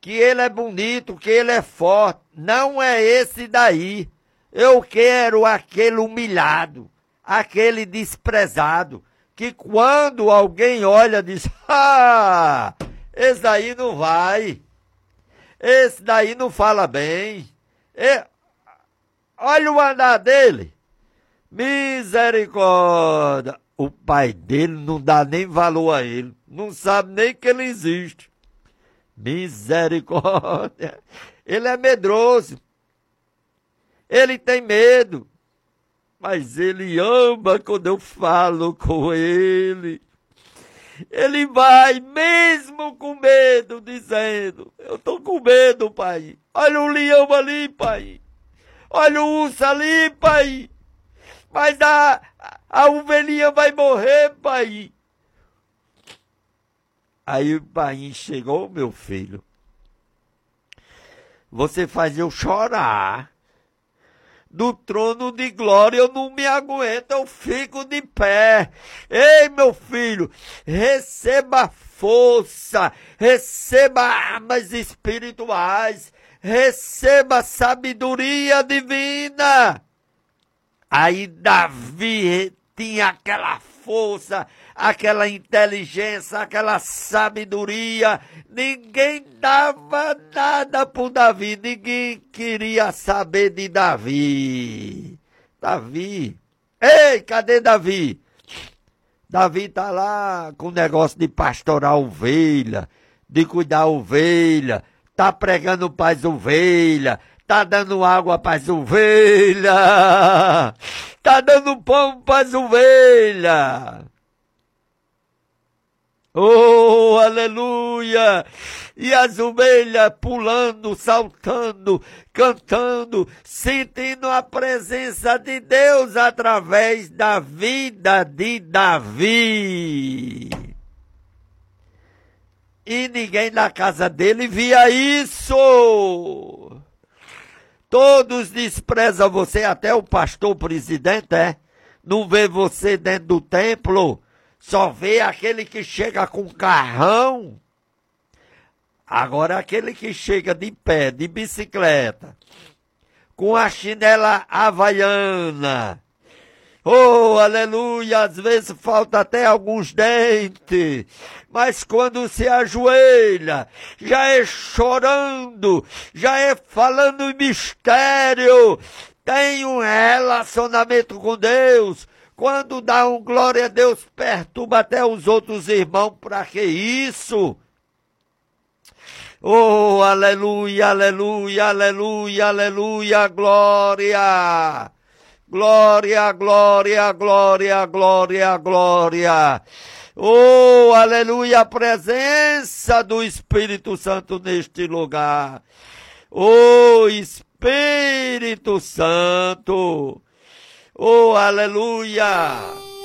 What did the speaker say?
que ele é bonito, que ele é forte. Não é esse daí. Eu quero aquele humilhado, aquele desprezado, que quando alguém olha diz, esse daí não vai, esse daí não fala bem. Olha o andar dele. Misericórdia. O pai dele não dá nem valor a ele. Não sabe nem que ele existe. Misericórdia. Ele é medroso. Ele tem medo. Mas ele ama quando eu falo com ele. Ele vai mesmo com medo, dizendo, eu tô com medo, pai. Olha o leão ali, pai. Olha o urso ali, pai. Mas a ovelhinha vai morrer, pai. Aí o pai chegou, meu filho. Você faz eu chorar. Do trono de glória eu não me aguento, eu fico de pé. Ei, meu filho, receba força, receba armas espirituais, receba sabedoria divina. Aí Davi tinha aquela força, aquela inteligência, aquela sabedoria. Ninguém dava nada por Davi, ninguém queria saber de Davi. Davi, ei, cadê Davi? Davi tá lá com o negócio de pastorar ovelha, de cuidar ovelha, tá pregando para as ovelhas, tá dando água para as ovelhas, tá dando pão para as ovelhas. Oh, aleluia! E as ovelhas pulando, saltando, cantando, sentindo a presença de Deus através da vida de Davi. E ninguém na casa dele via isso. Todos desprezam você, até o pastor presidente, não vê você dentro do templo. Só vê aquele que chega com carrão. Agora aquele que chega de pé, de bicicleta, com a chinela havaiana. Oh, aleluia, às vezes falta até alguns dentes. Mas quando se ajoelha, já é chorando, já é falando em mistério. Tem um relacionamento com Deus. Quando dá um glória a Deus, perturba até os outros irmãos. Para que isso? Oh, aleluia, aleluia, aleluia, aleluia, glória. Glória, glória, glória, glória, glória. Oh, aleluia, a presença do Espírito Santo neste lugar. Oh, Espírito Santo. Oh, aleluia!